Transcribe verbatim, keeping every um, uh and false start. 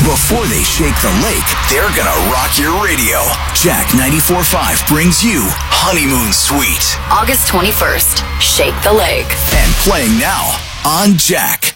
Before they shake the lake, they're gonna rock your radio. Jack ninety-four point five brings you Honeymoon Suite. August twenty-first, Shake the Lake. And playing now on Jack.